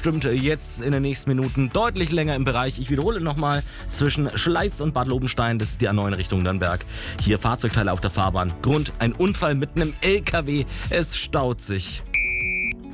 bestimmt jetzt in den nächsten Minuten deutlich länger im Bereich. Ich wiederhole nochmal, zwischen Schleiz und Bad Lobenstein, das ist die A9 Richtung Nürnberg. Hier Fahrzeugteile auf der Fahrbahn. Grund, ein Unfall mit einem LKW. Es staut sich.